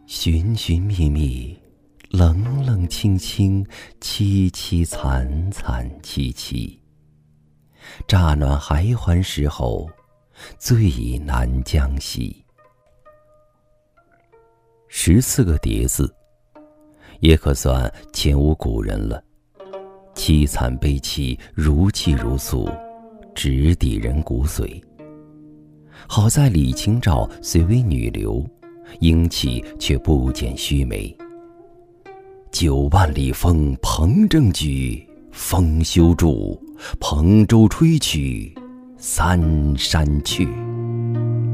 寻寻觅觅，冷冷清清，凄凄惨惨戚戚。乍暖还还时候，最难将息。14个叠字，也可算前无古人了。凄惨悲戚，如泣如诉，直抵人骨髓。好在李清照虽为女流，英气却不减须眉。9万里风蓬正举，风休住，蓬舟吹去，三山去。